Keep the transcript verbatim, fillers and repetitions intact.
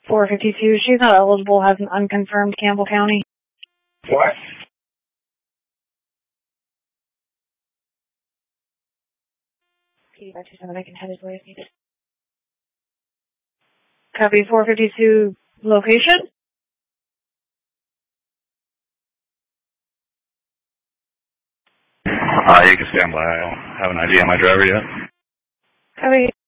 four fifty-two, she's not eligible, has an unconfirmed Campbell County. What? P D five two seven, I can head his way if needed. Copy four fifty-two location. Uh, you can stand by. I don't have an I D on my driver yet. Copy.